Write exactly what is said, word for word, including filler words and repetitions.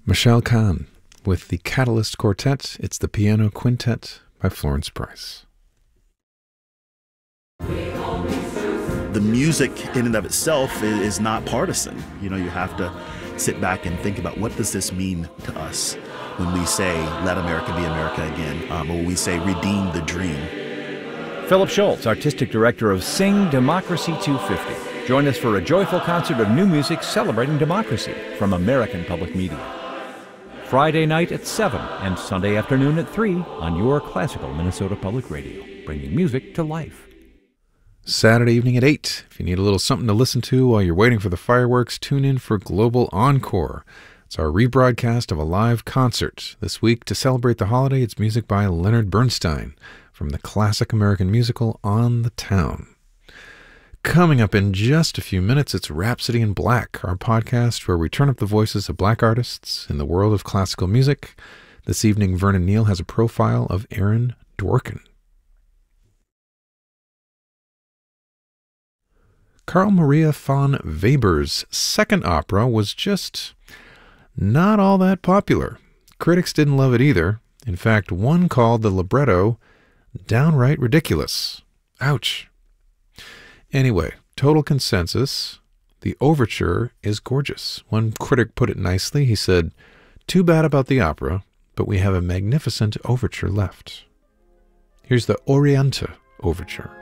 Michelle Kahn with the Catalyst Quartet. It's the Piano Quintet by Florence Price. The music in and of itself is not partisan. You know, you have to sit back and think about, what does this mean to us when we say, let America be America again, um, or when we say, redeem the dream. Philip Schultz, Artistic Director of Sing Democracy two fifty. Join us for a joyful concert of new music celebrating democracy from American Public Media. Friday night at seven and Sunday afternoon at three on your classical Minnesota Public Radio, bringing music to life. Saturday evening at eight. If you need a little something to listen to while you're waiting for the fireworks, tune in for Global Encore. It's our rebroadcast of a live concert. This week, to celebrate the holiday, it's music by Leonard Bernstein from the classic American musical On the Town. Coming up in just a few minutes, it's Rhapsody in Black, our podcast where we turn up the voices of black artists in the world of classical music. This evening, Vernon Neal has a profile of Aaron Dworkin. Carl Maria von Weber's second opera was just not all that popular. Critics didn't love it either. In fact, one called the libretto downright ridiculous. Ouch. Anyway, total consensus, the overture is gorgeous. One critic put it nicely. He said, "Too bad about the opera, but we have a magnificent overture left." Here's the Oriente Overture.